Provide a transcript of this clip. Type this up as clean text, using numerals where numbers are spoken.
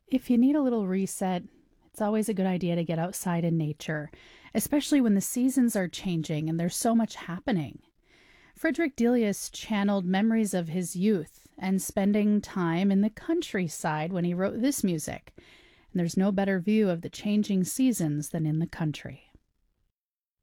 If you need a little reset, it's always a good idea to get outside in nature, especially when the seasons are changing and there's so much happening. Frederick Delius channeled memories of his youth and spending time in the countryside when he wrote this music. And there's no better view of the changing seasons than in the country.